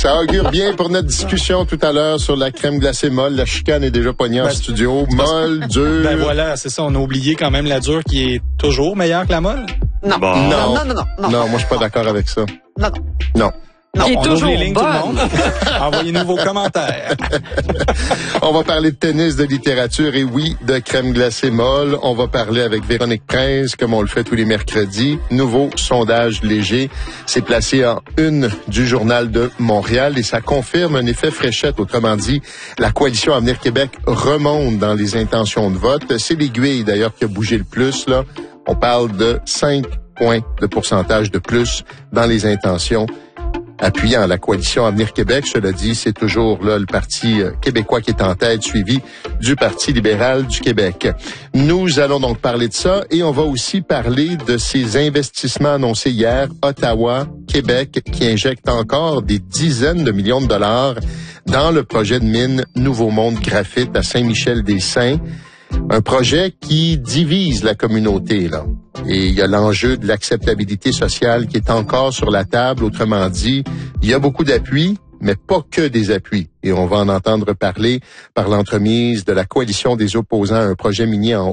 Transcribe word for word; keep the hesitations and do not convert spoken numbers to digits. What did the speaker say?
Ça augure bien pour notre discussion tout à l'heure sur la crème glacée molle. La chicane est déjà pognée en ben, studio. Molle, dure. Ben voilà, c'est ça. On a oublié quand même la dure qui est toujours meilleure que la molle. Non. Bon. Non, Non. non, non, non, non. Non, moi, je suis pas d'accord avec ça. Non, non. Non. Non, Qui est on toujours ouvre les lignes, tout le bonne. monde. Envoyez-nous vos commentaires. On va parler de tennis, de littérature et oui, de crème glacée molle. On va parler avec Véronique Prince, comme on le fait tous les mercredis. Nouveau sondage léger. C'est placé en une du Journal de Montréal et ça confirme un effet fréchette. Autrement dit, la coalition Avenir Québec remonte dans les intentions de vote. C'est l'aiguille, d'ailleurs, qui a bougé le plus, là. On parle de cinq points de pourcentage de plus dans les intentions appuyant la coalition Avenir Québec. Cela dit, c'est toujours là le Parti québécois qui est en tête, suivi du Parti libéral du Québec. Nous allons donc parler de ça et on va aussi parler de ces investissements annoncés hier, Ottawa, Québec, qui injectent encore des dizaines de millions de dollars dans le projet de mine Nouveau Monde Graphite à Saint-Michel-des-Saints. Un projet qui divise la communauté, là. Et il y a l'enjeu de l'acceptabilité sociale qui est encore sur la table. Autrement dit, il y a beaucoup d'appuis, mais pas que des appuis. Et on va en entendre parler par l'entremise de la coalition des opposants à un projet minier en